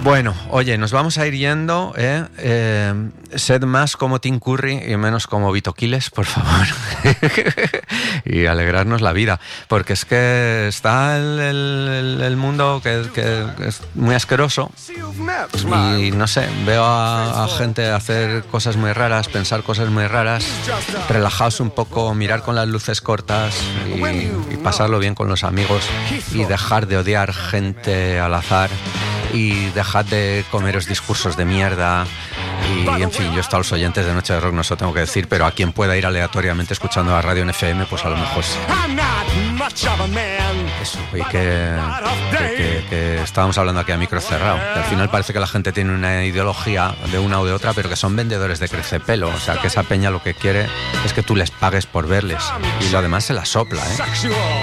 Bueno, oye, nos vamos a ir yendo, sed más como Tim Curry y menos como Vito Quiles, por favor. Y alegrarnos la vida, porque es que está el mundo que es muy asqueroso y no sé, veo a gente hacer cosas muy raras, pensar cosas muy raras, relajaos un poco, mirar con las luces cortas y pasarlo bien con los amigos y dejar de odiar gente al azar y dejad de comeros discursos de mierda y en fin, yo he estado a los oyentes de Noche de Rock, no se lo tengo que decir, pero a quien pueda ir aleatoriamente escuchando la radio en FM, pues a lo mejor sí. Eso, y que estábamos hablando aquí a micro cerrado, que al final parece que la gente tiene una ideología de una o de otra, pero que son vendedores de crecepelo, o sea, que esa peña lo que quiere es que tú les pagues por verles y lo demás se la sopla,